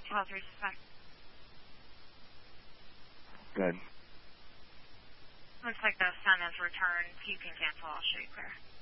Call 365. Good. Looks like the sun has returned. You can cancel. I'll show you clear.